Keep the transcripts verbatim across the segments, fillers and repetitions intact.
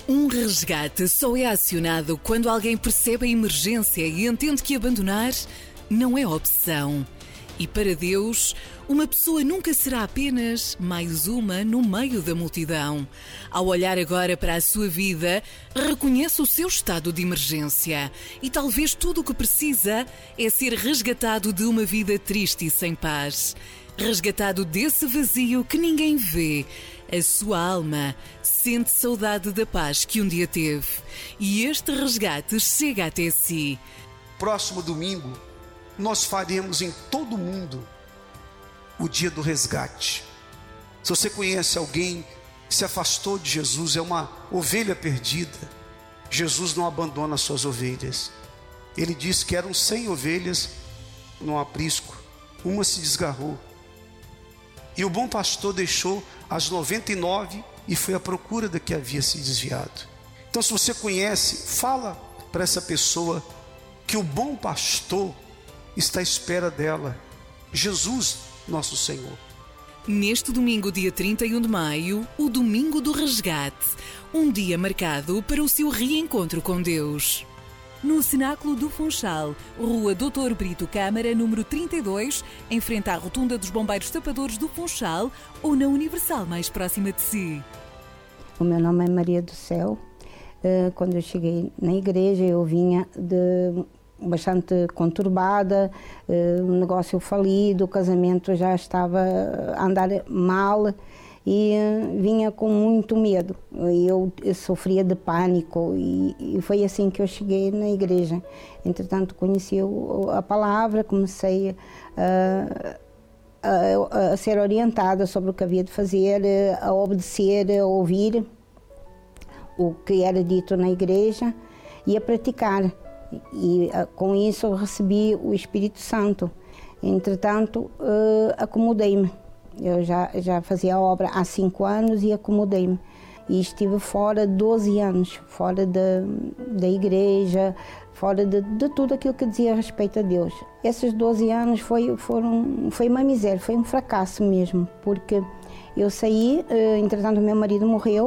Um resgate só é acionado quando alguém percebe a emergência e entende que abandonar não é opção. E para Deus, uma pessoa nunca será apenas mais uma no meio da multidão. Ao olhar agora para a sua vida, reconhece o seu estado de emergência e talvez tudo o que precisa é ser resgatado de uma vida triste e sem paz. Resgatado desse vazio que ninguém vê. A sua alma sente saudade da paz que um dia teve. E este resgate chega até si. Próximo domingo, nós faremos em todo o mundo o dia do resgate. Se você conhece alguém que se afastou de Jesus, é uma ovelha perdida, Jesus não abandona as suas ovelhas. Ele disse que eram cem ovelhas no aprisco, uma se desgarrou. E o bom pastor deixou as noventa e nove e foi à procura da que havia se desviado. Então, se você conhece, fala para essa pessoa que o bom pastor está à espera dela, Jesus, nosso Senhor. Neste domingo, dia trinta e um de maio, o Domingo do Resgate, um dia marcado para o seu reencontro com Deus. No Cenáculo do Funchal, Rua doutor Brito Câmara, número trinta e dois, em frente à Rotunda dos Bombeiros Tapadores do Funchal, ou na Universal mais próxima de si. O meu nome é Maria do Céu. Quando eu cheguei na igreja, eu vinha de bastante conturbada, um negócio falido, o casamento já estava a andar mal e vinha com muito medo. Eu, eu sofria de pânico e, e foi assim que eu cheguei na igreja. Entretanto, conheci a palavra, comecei a, a, a ser orientada sobre o que havia de fazer, a obedecer, a ouvir o que era dito na igreja e a praticar. E com isso eu recebi o Espírito Santo. Entretanto, uh, acomodei-me. Eu já, já fazia a obra há cinco anos e acomodei-me. E estive fora doze anos, fora da, da igreja, fora de, de tudo aquilo que dizia a respeito a Deus. Esses doze anos foi, foram, foi uma miséria, foi um fracasso mesmo, porque eu saí, uh, entretanto o meu marido morreu,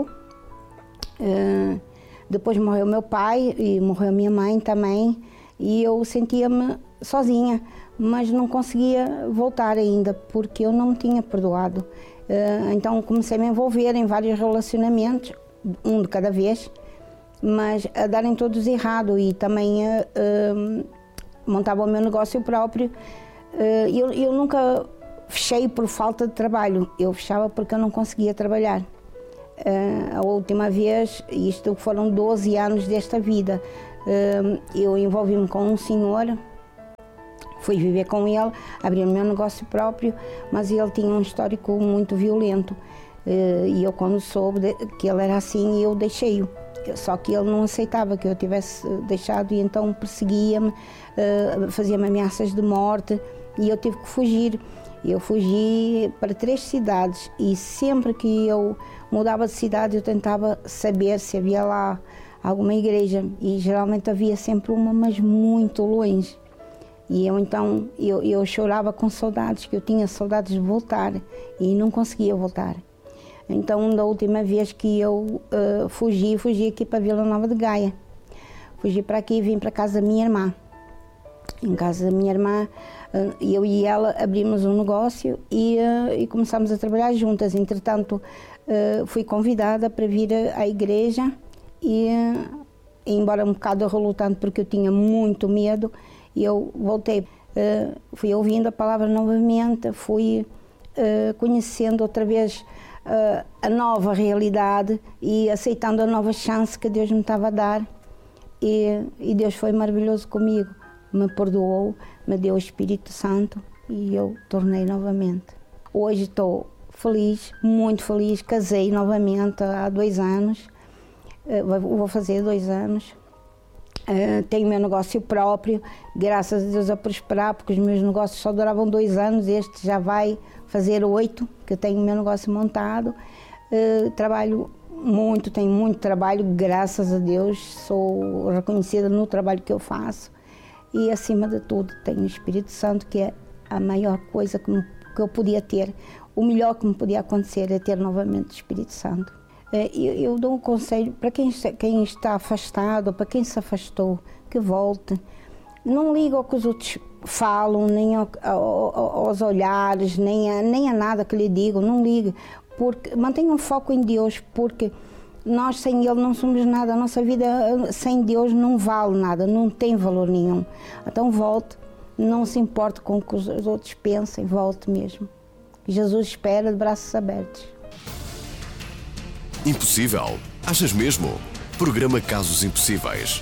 uh, depois morreu meu pai e morreu minha mãe também, e eu sentia-me sozinha, mas não conseguia voltar ainda, porque eu não me tinha perdoado. Então comecei a me envolver em vários relacionamentos, um de cada vez, mas a darem todos errado, e também uh, montava o meu negócio próprio. Uh, eu, eu nunca fechei por falta de trabalho, eu fechava porque eu não conseguia trabalhar. Uh, a última vez, isto foram doze anos desta vida, uh, eu envolvi-me com um senhor, fui viver com ele, abri o meu negócio próprio, mas ele tinha um histórico muito violento, uh, e eu, quando soube de, que ele era assim, eu deixei-o. Só que ele não aceitava que eu tivesse deixado, e então perseguia-me, uh, fazia-me ameaças de morte, e eu tive que fugir. Eu fugi para três cidades, e sempre que eu mudava de cidade eu tentava saber se havia lá alguma igreja, e geralmente havia sempre uma, mas muito longe. E eu então eu, eu chorava com saudades, que eu tinha saudades de voltar e não conseguia voltar. Então, da última vez que eu uh, fugi, fugi aqui para Vila Nova de Gaia. Fugi para aqui e vim para casa da minha irmã. Em casa da minha irmã, eu e ela abrimos um negócio e, uh, e começámos a trabalhar juntas. Entretanto, uh, fui convidada para vir à igreja e, uh, embora um bocado relutante, porque eu tinha muito medo, eu voltei. Uh, fui ouvindo a palavra novamente, fui uh, conhecendo outra vez uh, a nova realidade e aceitando a nova chance que Deus me estava a dar. E, e Deus foi maravilhoso comigo. Me perdoou, me deu o Espírito Santo e eu tornei novamente. Hoje estou feliz, muito feliz, casei novamente há dois anos, vou fazer dois anos. Tenho meu negócio próprio, graças a Deus a prosperar, porque os meus negócios só duravam dois anos, este já vai fazer oito, que eu tenho o meu negócio montado. Trabalho muito, tenho muito trabalho, graças a Deus, sou reconhecida no trabalho que eu faço. E, acima de tudo, tenho o Espírito Santo, que é a maior coisa que, me, que eu podia ter. O melhor que me podia acontecer é ter novamente o Espírito Santo. Eu, eu dou um conselho para quem, quem está afastado, para quem se afastou, que volte. Não liga ao que os outros falam, nem ao, ao, aos olhares, nem a, nem a nada que lhe digam, não ligue. Porque, mantenha um foco em Deus, porque nós sem Ele não somos nada, a nossa vida sem Deus não vale nada, não tem valor nenhum. Então volte, não se importe com o que os outros pensem, volte mesmo. Jesus espera de braços abertos. Impossível? Achas mesmo? Programa Casos Impossíveis.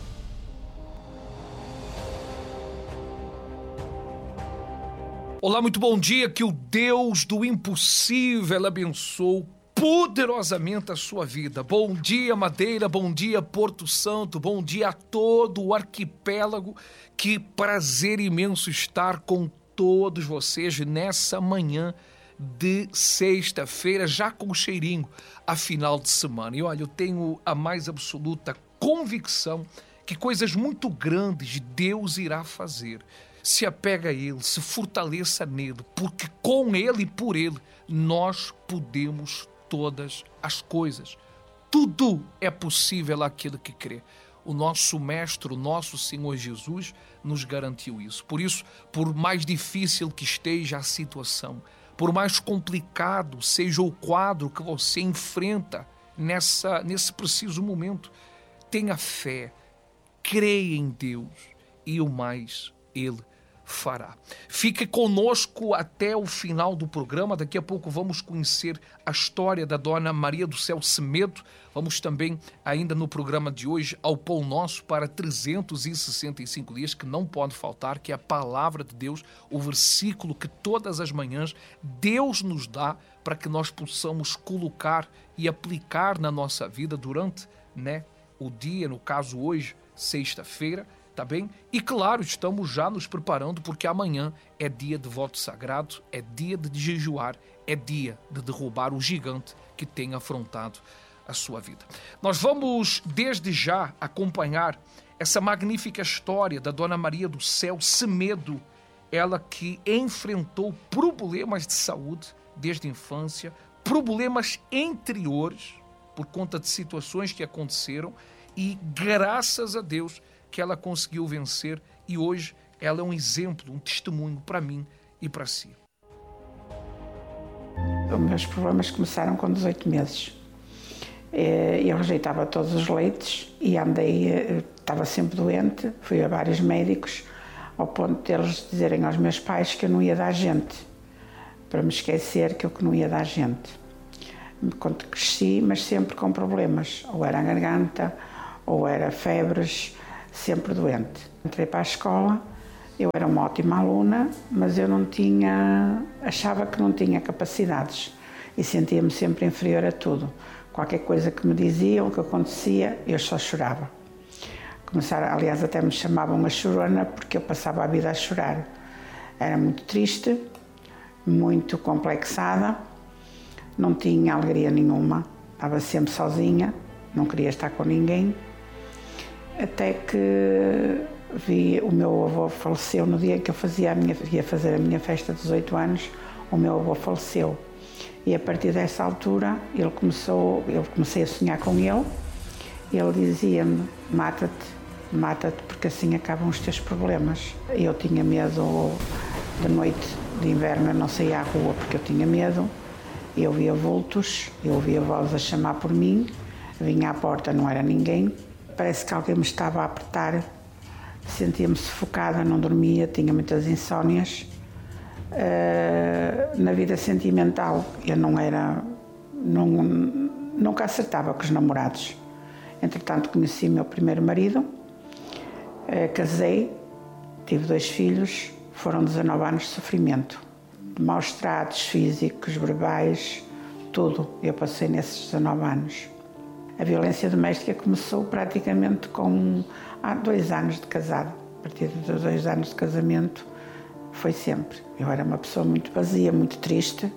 Olá, muito bom dia, que o Deus do impossível abençoe poderosamente a sua vida. Bom dia, Madeira, bom dia, Porto Santo, bom dia a todo o arquipélago. Que prazer imenso estar com todos vocês nessa manhã de sexta-feira, já com o cheirinho a final de semana. E olha, eu tenho a mais absoluta convicção que coisas muito grandes Deus irá fazer. Se apega a Ele, se fortaleça nele, porque com Ele e por Ele nós podemos todas as coisas. Tudo é possível àquele que crê. O nosso Mestre, o nosso Senhor Jesus, nos garantiu isso. Por isso, por mais difícil que esteja a situação, por mais complicado seja o quadro que você enfrenta nessa, nesse preciso momento, tenha fé, creia em Deus e o mais Ele fará. Fique conosco até o final do programa. Daqui a pouco vamos conhecer a história da Dona Maria do Céu Semedo. Vamos também, ainda no programa de hoje, ao Pão Nosso para trezentos e sessenta e cinco dias, que não pode faltar, que é a palavra de Deus, o versículo que todas as manhãs Deus nos dá para que nós possamos colocar e aplicar na nossa vida durante, né, o dia, no caso hoje, sexta-feira, tá bem? E claro, estamos já nos preparando porque amanhã é dia de voto sagrado, é dia de jejuar, é dia de derrubar o gigante que tem afrontado a sua vida. Nós vamos desde já acompanhar essa magnífica história da Dona Maria do Céu Semedo, ela que enfrentou problemas de saúde desde a infância, problemas interiores por conta de situações que aconteceram e graças a Deus que ela conseguiu vencer e hoje ela é um exemplo, um testemunho para mim e para si. Os meus problemas começaram com dezoito meses. Eu rejeitava todos os leites e andei, estava sempre doente, fui a vários médicos, ao ponto deles dizerem aos meus pais que eu não ia dar gente, para me esquecer que eu que não ia dar gente. Quando cresci, mas sempre com problemas, ou era a garganta, ou era febres, sempre doente. Entrei para a escola, eu era uma ótima aluna, mas eu não tinha, achava que não tinha capacidades e sentia-me sempre inferior a tudo. Qualquer coisa que me diziam, que acontecia, eu só chorava. Começaram, aliás, até me chamavam a chorona porque eu passava a vida a chorar. Era muito triste, muito complexada, não tinha alegria nenhuma, estava sempre sozinha, não queria estar com ninguém. Até que vi o meu avô faleceu no dia que eu fazia a minha, ia fazer a minha festa de dezoito anos, o meu avô faleceu. E a partir dessa altura ele começou, eu comecei a sonhar com ele. Ele dizia-me: mata-te, mata-te, porque assim acabam os teus problemas. Eu tinha medo, de noite de inverno eu não saía à rua porque eu tinha medo. Eu via vultos, eu ouvia vozes a chamar por mim, vinha à porta, não era ninguém. Parece que alguém me estava a apertar, sentia-me sufocada, não dormia, tinha muitas insónias. Uh, na vida sentimental eu não era, não, nunca acertava com os namorados. Entretanto conheci meu primeiro marido, uh, casei, tive dois filhos, foram dezanove anos de sofrimento, de maus tratos físicos, verbais, tudo eu passei nesses dezanove anos. A violência doméstica começou praticamente com há dois anos de casado. A partir dos dois anos de casamento foi sempre. Eu era uma pessoa muito vazia, muito triste,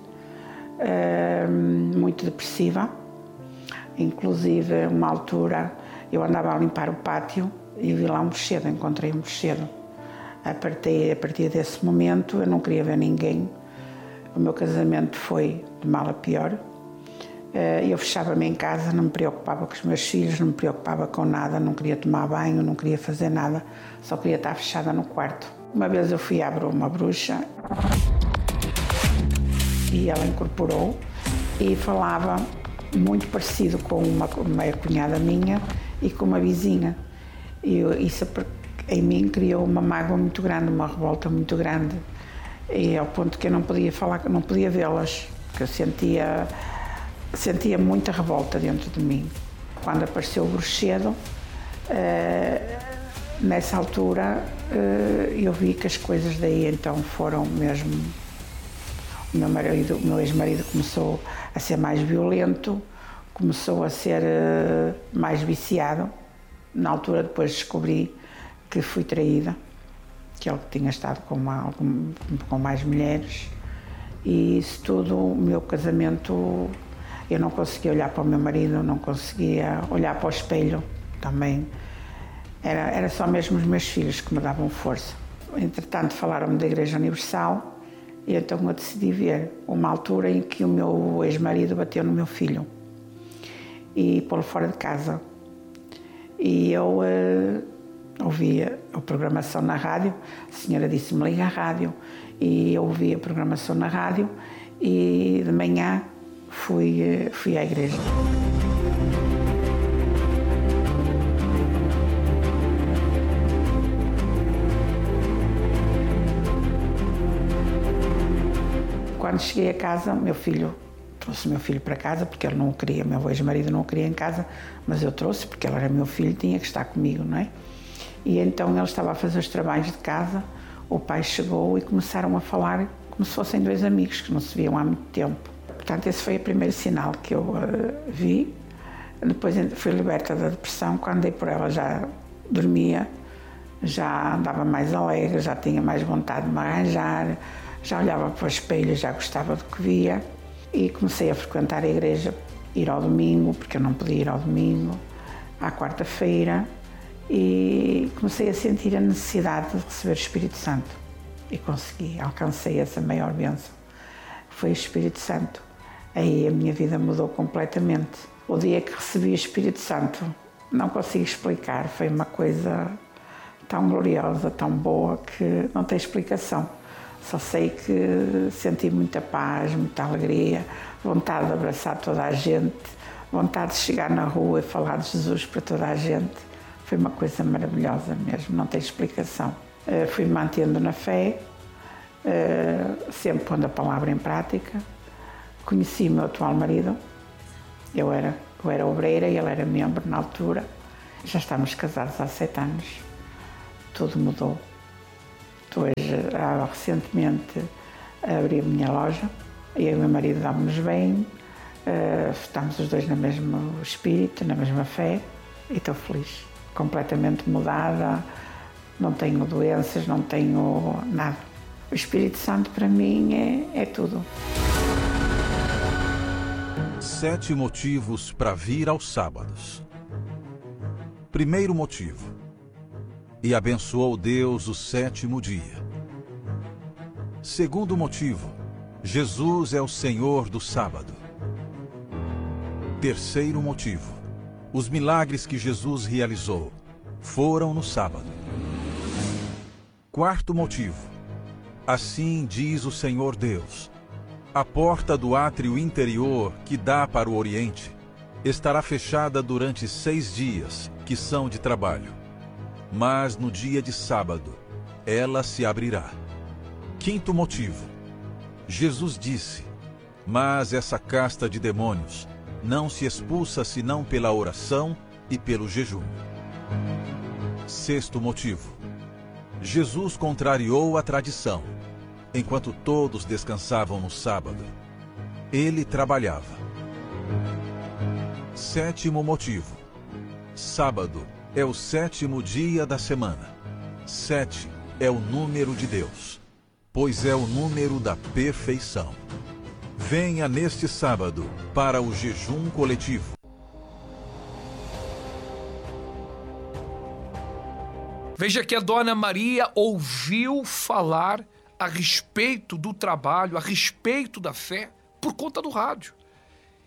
muito depressiva. Inclusive, uma altura, eu andava a limpar o pátio e vi lá um morcego, encontrei um morcego. A partir, a partir desse momento, eu não queria ver ninguém. O meu casamento foi de mal a pior. Eu fechava-me em casa, não me preocupava com os meus filhos, não me preocupava com nada, não queria tomar banho, não queria fazer nada, só queria estar fechada no quarto. Uma vez eu fui à uma bruxa e ela incorporou e falava muito parecido com uma, uma cunhada minha e com uma vizinha. E eu, isso em mim criou uma mágoa muito grande, uma revolta muito grande, e ao ponto que eu não podia falar, não podia vê-las, porque eu sentia, sentia muita revolta dentro de mim. Quando apareceu o bruxedo, eh, nessa altura eh, eu vi que as coisas daí então foram mesmo. O meu marido, o meu ex-marido começou a ser mais violento, começou a ser uh, mais viciado. Na altura depois descobri que fui traída, que ele tinha estado com, uma, com, com mais mulheres, e isso tudo, o meu casamento, eu não conseguia olhar para o meu marido, não conseguia olhar para o espelho também. Era, era só mesmo os meus filhos que me davam força. Entretanto, falaram-me da Igreja Universal, e então eu decidi ver uma altura em que o meu ex-marido bateu no meu filho e pô-lo fora de casa. E eu uh, ouvia a programação na rádio, a senhora disse-me liga à rádio, e eu ouvi a programação na rádio e de manhã fui, uh, fui à igreja. Quando cheguei a casa, meu filho, trouxe meu filho para casa, porque ele não o queria, meu ex-marido não o queria em casa, mas eu trouxe, porque ele era meu filho e tinha que estar comigo, não é? E então ele estava a fazer os trabalhos de casa, o pai chegou e começaram a falar como se fossem dois amigos que não se viam há muito tempo. Portanto, esse foi o primeiro sinal que eu uh, vi. Depois fui liberta da depressão, quando dei por ela já dormia, já andava mais alegre, já tinha mais vontade de me arranjar, já olhava para o espelho, já gostava do que via, e comecei a frequentar a igreja, ir ao domingo, porque eu não podia ir ao domingo, à quarta-feira, e comecei a sentir a necessidade de receber o Espírito Santo. E consegui, alcancei essa maior bênção. Foi o Espírito Santo. Aí a minha vida mudou completamente. O dia que recebi o Espírito Santo, não consigo explicar, foi uma coisa tão gloriosa, tão boa, que não tem explicação. Só sei que senti muita paz, muita alegria, vontade de abraçar toda a gente, vontade de chegar na rua e falar de Jesus para toda a gente. Foi uma coisa maravilhosa mesmo, não tem explicação. Uh, fui mantendo na fé, uh, sempre pondo a palavra em prática. Conheci o meu atual marido, eu era, eu era obreira e ele era membro na altura. Já estamos casados há sete anos, tudo mudou. Hoje, há, recentemente, abri a minha loja, eu e o meu marido damos-nos bem, uh, estamos os dois no mesmo espírito, na mesma fé, e estou feliz, completamente mudada, não tenho doenças, não tenho nada. O Espírito Santo para mim é, é tudo. Sete motivos para vir aos sábados. Primeiro motivo. E abençoou Deus o sétimo dia. Segundo motivo, Jesus é o Senhor do sábado. Terceiro motivo, os milagres que Jesus realizou foram no sábado. Quarto motivo, assim diz o Senhor Deus, a porta do átrio interior que dá para o Oriente estará fechada durante seis dias, que são de trabalho. Mas no dia de sábado, ela se abrirá. Quinto motivo. Jesus disse, mas essa casta de demônios não se expulsa senão pela oração e pelo jejum. Sexto motivo. Jesus contrariou a tradição. Enquanto todos descansavam no sábado, ele trabalhava. Sétimo motivo. Sábado é o sétimo dia da semana. Sete é o número de Deus, pois é o número da perfeição. Venha neste sábado para o jejum coletivo. Veja que a Dona Maria ouviu falar a respeito do trabalho, a respeito da fé, por conta do rádio.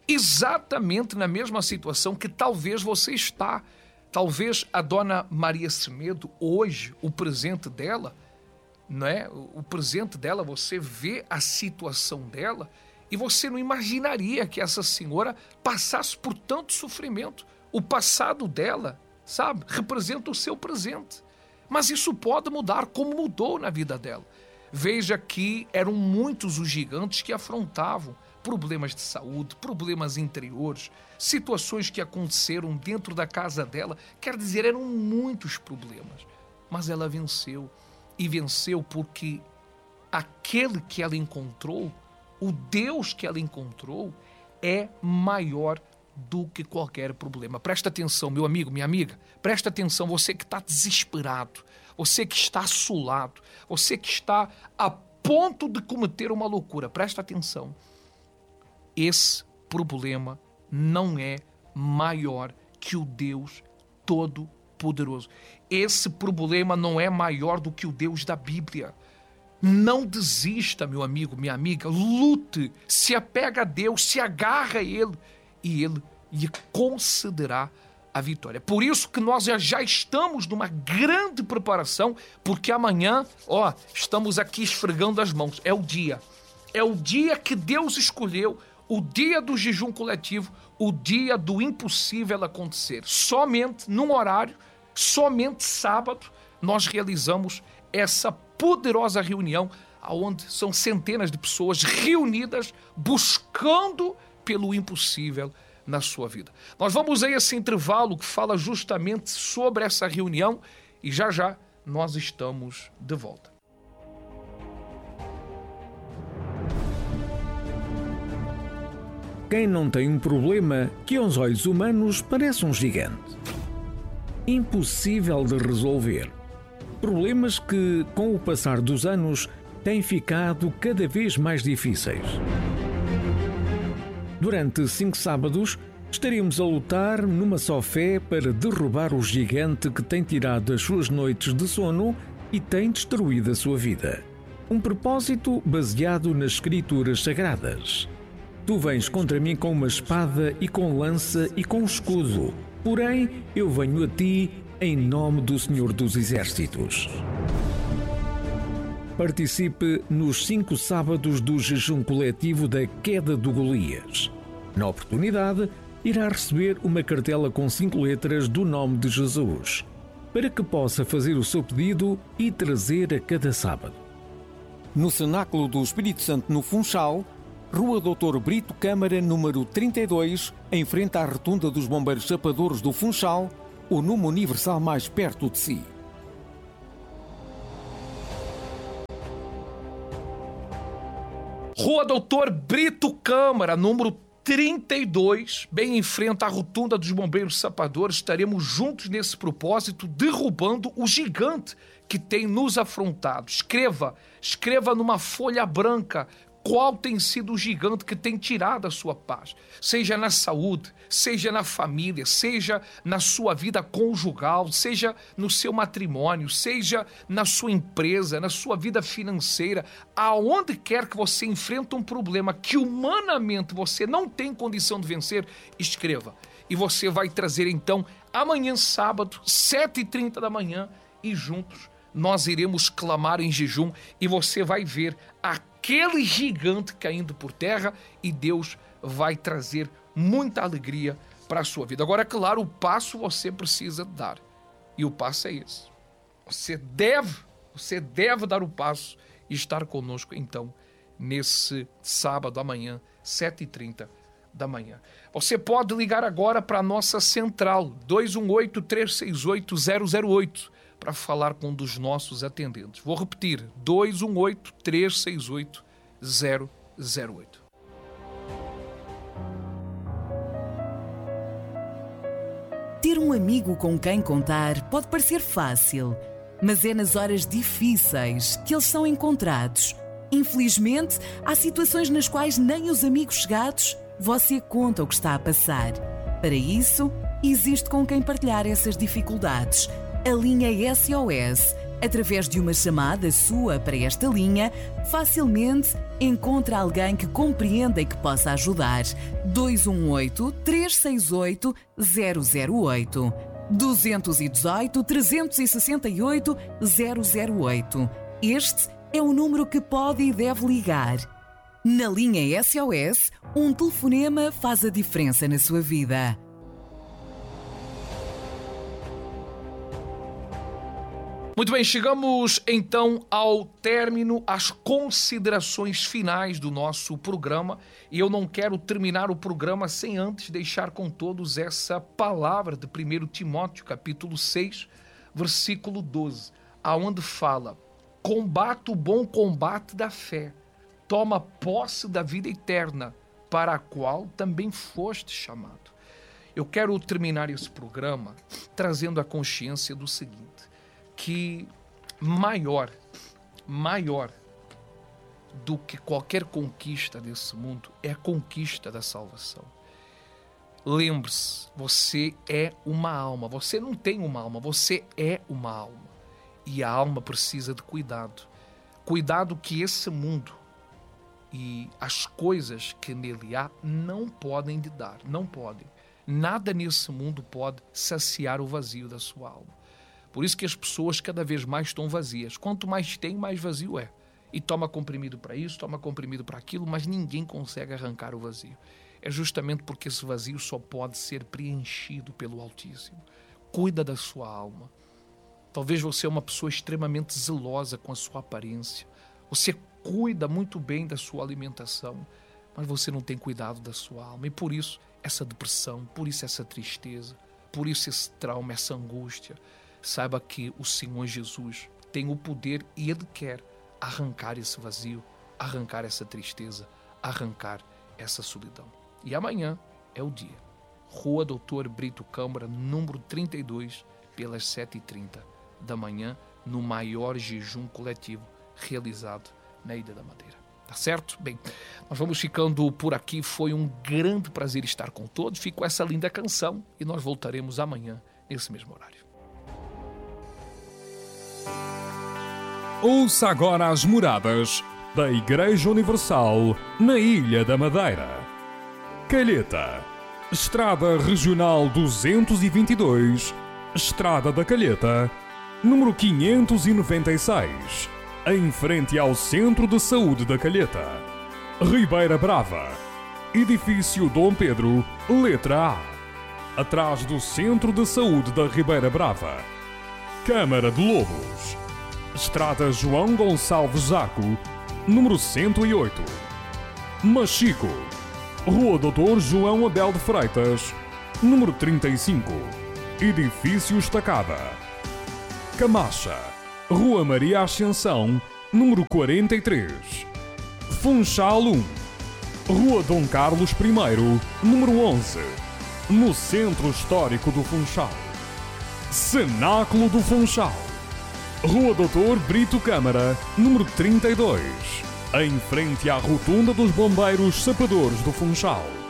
exatamente na mesma situação que talvez você está. Talvez a dona Maria Semedo, hoje, o presente dela, não é? O presente dela, você vê a situação dela e você não imaginaria que essa senhora passasse por tanto sofrimento. O passado dela, sabe, representa o seu presente. Mas isso pode mudar, como mudou na vida dela. Veja que eram muitos os gigantes que afrontavam problemas de saúde, problemas interiores, situações que aconteceram dentro da casa dela. Quer dizer, eram muitos problemas. Mas ela venceu. E venceu porque aquele que ela encontrou, o Deus que ela encontrou, é maior do que qualquer problema. Presta atenção, meu amigo, minha amiga. Presta atenção, você que está desesperado, você que está assolado, você que está a ponto de cometer uma loucura. Presta atenção. Esse problema não é maior que o Deus Todo-Poderoso. Esse problema não é maior do que o Deus da Bíblia. Não desista, meu amigo, minha amiga. Lute, se apega a Deus, se agarra a Ele e Ele lhe concederá a vitória. Por isso que nós já, já estamos numa grande preparação, porque amanhã, ó, estamos aqui esfregando as mãos. É o dia. É o dia que Deus escolheu, o dia do jejum coletivo, o dia do impossível acontecer. Somente num horário, somente sábado, nós realizamos essa poderosa reunião, onde são centenas de pessoas reunidas buscando pelo impossível na sua vida. Nós vamos a esse intervalo que fala justamente sobre essa reunião e já já nós estamos de volta. Quem não tem um problema que aos olhos humanos parece um gigante. Impossível de resolver. Problemas que, com o passar dos anos, têm ficado cada vez mais difíceis. Durante cinco sábados, estaremos a lutar numa só fé para derrubar o gigante que tem tirado as suas noites de sono e tem destruído a sua vida. Um propósito baseado nas Escrituras Sagradas. Tu vens contra mim com uma espada e com lança e com escudo. Porém, eu venho a ti em nome do Senhor dos Exércitos. Participe nos cinco sábados do jejum coletivo da queda do Golias. Na oportunidade, irá receber uma cartela com cinco letras do nome de Jesus, para que possa fazer o seu pedido e trazer a cada sábado. No Cenáculo do Espírito Santo no Funchal, Rua doutor Brito Câmara, número trinta e dois, em frente à Rotunda dos Bombeiros Chapadores do Funchal, o número universal mais perto de si. Rua doutor Brito Câmara, número trinta e dois, bem em frente à Rotunda dos Bombeiros Chapadores. Estaremos juntos nesse propósito, derrubando o gigante que tem nos afrontado. Escreva, escreva numa folha branca qual tem sido o gigante que tem tirado a sua paz, seja na saúde, seja na família, seja na sua vida conjugal, seja no seu matrimônio, seja na sua empresa, na sua vida financeira, aonde quer que você enfrente um problema que humanamente você não tem condição de vencer, escreva. E você vai trazer então amanhã sábado, sete e trinta da manhã, e juntos nós iremos clamar em jejum e você vai ver aquele gigante caindo por terra e Deus vai trazer muita alegria para a sua vida. Agora, é claro, o passo você precisa dar. E o passo é esse. Você deve, você deve dar o passo e estar conosco, então, nesse sábado, amanhã, sete e trinta da manhã. Você pode ligar agora para a nossa central, dois um oito, três seis oito, zero zero oito, para falar com um dos nossos atendentes. Vou repetir, dois um oito, três seis oito, zero zero oito. Ter um amigo com quem contar pode parecer fácil, mas é nas horas difíceis que eles são encontrados. Infelizmente, há situações nas quais nem os amigos chegados você conta o que está a passar. Para isso, existe com quem partilhar essas dificuldades. A linha S O S Através de uma chamada sua para esta linha, facilmente encontra alguém que compreenda e que possa ajudar. dois um oito, três seis oito, zero zero oito. dois um oito, três seis oito, zero zero oito. Este é o número que pode e deve ligar. Na linha S O S, um telefonema faz a diferença na sua vida. Muito bem, chegamos então ao término, às considerações finais do nosso programa. E eu não quero terminar o programa sem antes deixar com todos essa palavra de primeiro Timóteo, capítulo seis, versículo doze, aonde fala: combata o bom combate da fé, toma posse da vida eterna, para a qual também foste chamado. Eu quero terminar esse programa trazendo a consciência do seguinte, que maior, maior do que qualquer conquista desse mundo é a conquista da salvação. Lembre-se, você é uma alma, você não tem uma alma, você é uma alma. E a alma precisa de cuidado. Cuidado que esse mundo e as coisas que nele há não podem lhe dar, não podem. Nada nesse mundo pode saciar o vazio da sua alma. Por isso que as pessoas cada vez mais estão vazias. Quanto mais tem, mais vazio é. E toma comprimido para isso, toma comprimido para aquilo, mas ninguém consegue arrancar o vazio. É justamente porque esse vazio só pode ser preenchido pelo Altíssimo. Cuida da sua alma. Talvez você é uma pessoa extremamente zelosa com a sua aparência. Você cuida muito bem da sua alimentação, mas você não tem cuidado da sua alma. E por isso essa depressão, por isso essa tristeza, por isso esse trauma, essa angústia. Saiba que o Senhor Jesus tem o poder e Ele quer arrancar esse vazio, arrancar essa tristeza, arrancar essa solidão. E amanhã é o dia. Rua Doutor Brito Câmara, número trinta e dois, pelas sete e trinta da manhã, no maior jejum coletivo realizado na Ilha da Madeira. Tá certo? Bem, nós vamos ficando por aqui. Foi um grande prazer estar com todos. Fico com essa linda canção e nós voltaremos amanhã nesse mesmo horário. Ouça agora as moradas da Igreja Universal na Ilha da Madeira. Calheta, Estrada Regional duzentos e vinte e dois, Estrada da Calheta, número quinhentos e noventa e seis, em frente ao Centro de Saúde da Calheta. Ribeira Brava, Edifício Dom Pedro, letra A, atrás do Centro de Saúde da Ribeira Brava. Câmara de Lobos, Estrada João Gonçalves Zaco, número cento e oito. Machico, Rua Doutor João Abel de Freitas, número trinta e cinco, Edifício Estacada. Camacha, Rua Maria Ascensão, número quarenta e três. Funchal um, Rua Dom Carlos I, número onze, no Centro Histórico do Funchal. Cenáculo do Funchal, Rua Doutor Brito Câmara, número trinta e dois, em frente à Rotunda dos Bombeiros Sapadores do Funchal.